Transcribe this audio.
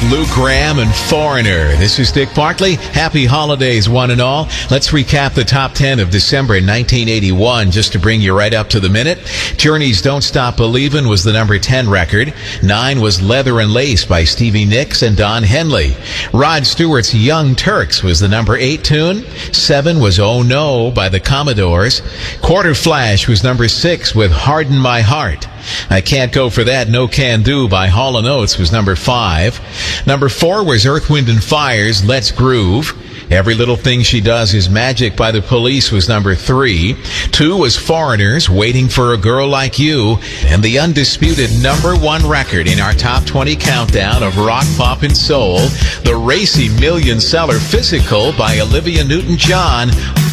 Luke Graham and Foreigner. This is Dick Bartley. Happy holidays, one and all. Let's recap the top 10 of December 1981 just to bring you right up to the minute. Journey's Don't Stop Believin' was the number 10 record. 9 was Leather and Lace by Stevie Nicks and Don Henley. Rod Stewart's Young Turks was the number 8 tune. 7 was Oh No by the Commodores. Quarter Flash was number 6 with Harden My Heart. I Can't Go For That, No Can Do by Hall & Oates was number 5. Number 4 was Earth, Wind & Fire's Let's Groove. Every Little Thing She Does Is Magic by the Police was number 3. 2 was Foreigners, Waiting for a Girl Like You. And the undisputed number 1 record in our top 20 countdown of rock, pop, and soul, the racy million-seller Physical by Olivia Newton-John.